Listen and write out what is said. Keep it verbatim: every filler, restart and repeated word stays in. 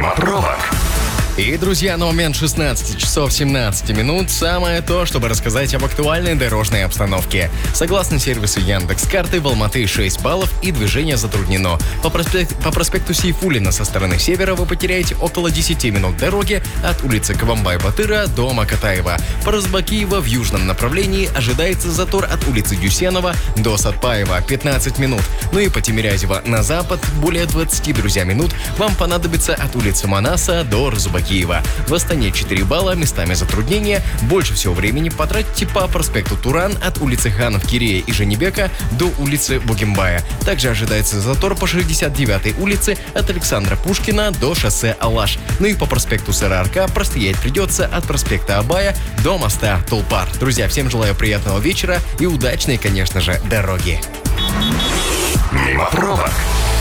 Мимо пробок. И, друзья, на момент шестнадцати часов семнадцати минут самое то, чтобы рассказать об актуальной дорожной обстановке. Согласно сервису Яндекс.Карты, в Алматы шесть баллов и движение затруднено. По, проспект, по проспекту Сейфуллина со стороны севера вы потеряете около десяти минут дороги от улицы Кавамбай-Батыра до Макатаева. По Розбакиева в южном направлении ожидается затор от улицы Дюсенова до Сатпаева пятнадцать минут. Ну и по Тимирязева на запад более двадцати, друзья, минут вам понадобится от улицы Манаса до Розбакиева. Киева. В Астане четыре балла, местами затруднения. Больше всего времени потратите по проспекту Туран от улицы Ханов Кирея и Женебека до улицы Бугимбая. Также ожидается затор по шестьдесят девятой улице от Александра Пушкина до шоссе Алаш. Ну и по проспекту Сарыарка простоять придется от проспекта Абая до моста Тулпар. Друзья, всем желаю приятного вечера и удачной, конечно же, дороги. Мимо пробок.